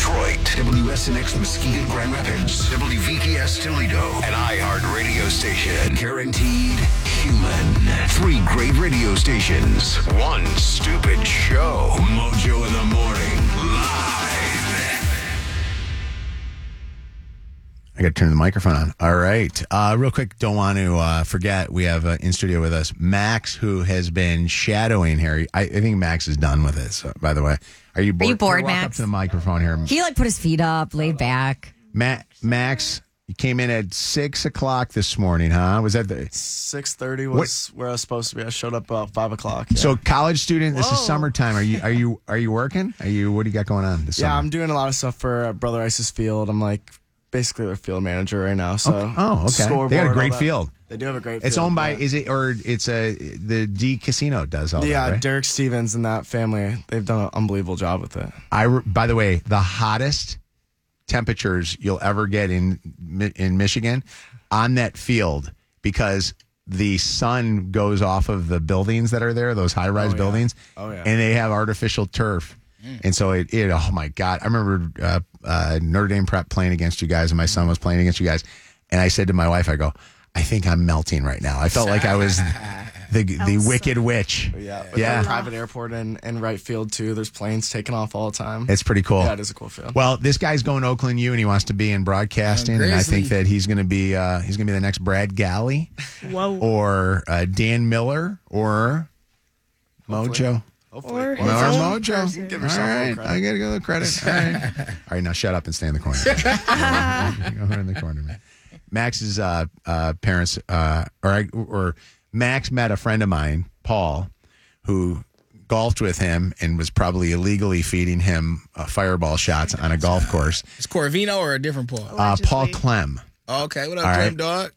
Detroit, WSNX Muskegon Grand Rapids, WVTS Toledo, an iHeart radio station. Guaranteed human. 3 great radio stations. 1 stupid show. Mojo in the morning. Live. I got to turn the microphone on. All right. Real quick, don't want to forget, we have in studio with us Max, who has been shadowing Harry. I think Max is done with it, so, by the way. Are you bored? Walk Max? Up to the microphone here. He put his feet up, laid back. Max, you came in at 6 o'clock this morning, huh? Was that the 6:30 was where I was supposed to be. I showed up about 5 o'clock. Yeah. So college student, this is summertime. Are you working? What do you got going on this summer? Yeah, I'm doing a lot of stuff for Brother Ice's field. I'm like basically their field manager right now. So okay. Scoreboard, They got a great all that. field. They do have a great field. It's owned by, the D Casino does all that, right? Derek Stevens and that family, they've done an unbelievable job with it. By the way, the hottest temperatures you'll ever get in Michigan on that field, because the sun goes off of the buildings that are there, those high-rise buildings, and they have artificial turf. And so oh my God, I remember Notre Dame prep playing against you guys, and my son was playing against you guys, and I said to my wife, I go, I think I'm melting right now. I felt like I was the Wicked Witch. Yeah. Private airport and right field too. There's planes taking off all the time. It's pretty cool. Yeah, it is a cool field. Well, this guy's going to Oakland U, and he wants to be in broadcasting, and I think that he's going to be the next Brad Galley, or Dan Miller, or Mojo. Hopefully. Or Mojo. Give yourself a little credit. I got to give the credit. All right. All right, now shut up and stay in the corner. Go in the corner, man. Max's parents, or Max met a friend of mine, Paul, who golfed with him and was probably illegally feeding him fireball shots on a golf course. Is Corvino or a different Paul? Paul Clem. Oh, okay, what up, Clem, dog?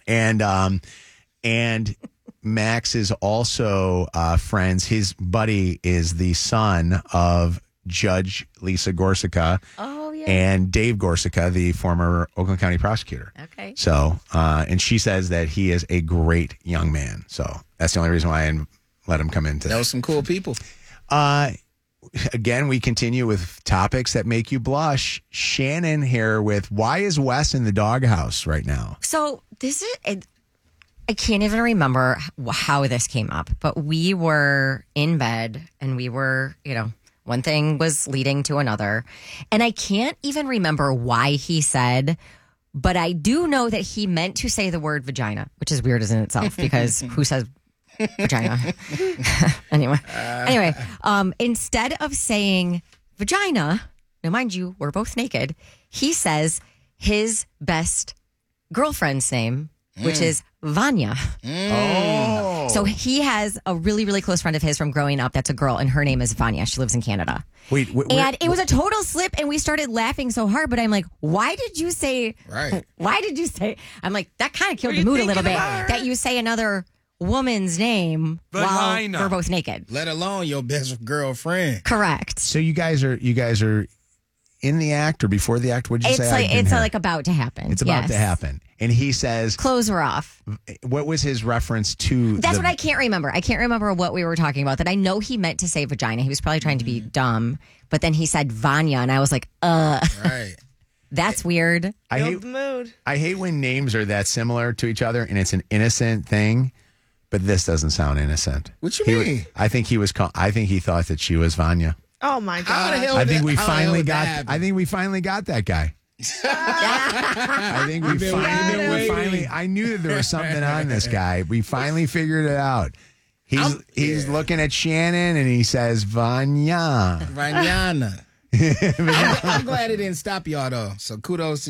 And Max is also friends. His buddy is the son of Judge Lisa Gorsucha. Oh, yeah. And Dave Gorsucha, the former Oakland County prosecutor. Okay. So, and she says that he is a great young man. So that's the only reason why I let him come in today. That was some cool people. Again, we continue with topics that make you blush. Shannon here with, why is Wes in the doghouse right now? So this is, I can't even remember how this came up, but we were in bed and we were, one thing was leading to another. And I can't even remember why he said, but I do know that he meant to say the word vagina, which is weird in itself because who says vagina? Anyway, instead of saying vagina, now mind you, we're both naked, he says his best girlfriend's name, which is Vanya. Oh. So he has a really, really close friend of his from growing up that's a girl, and her name is Vanya. She lives in Canada. Wait, and it was a total slip, and we started laughing so hard, but I'm like, why did you say, I'm like, that kind of killed the mood a little bit, that you say another woman's name while we're both naked. Let alone your best girlfriend. Correct. So you guys are in the act or before the act? What did you say? It's like about to happen. It's about to happen. And he says, clothes were off. What was his reference to? That's what I can't remember. I can't remember what we were talking about. That I know he meant to say vagina. He was probably trying to be dumb, but then he said Vanya, and I was like, Right. That's weird. I hate when names are that similar to each other and it's an innocent thing, but this doesn't sound innocent. What you mean? I think he thought that she was Vanya. Oh my God! I think we finally got that guy. I think we finally. I knew that there was something on this guy. We finally figured it out. He's looking at Shannon and he says Vanya. Vanyana. I'm glad it didn't stop y'all though. So kudos to